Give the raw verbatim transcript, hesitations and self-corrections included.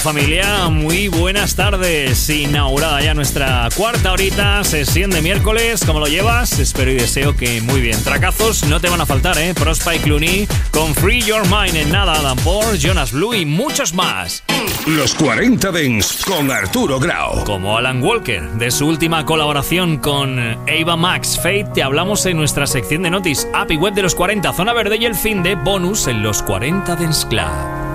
familia? Muy buenas tardes. Inaugurada ya nuestra cuarta horita, sesión de miércoles. ¿Cómo lo llevas? Espero y deseo que muy bien. Tracazos no te van a faltar, ¿eh? Prospa y Clooney con Free Your Mind. En nada, Adam Paul, Jonas Blue y muchos más. Los cuarenta Dance con Arturo Grau. Como Alan Walker, de su última colaboración con Ava Max Fate, te hablamos en nuestra sección de Notice, app y web de los cuarenta, Zona Verde y el fin de bonus en los cuarenta Dance Club.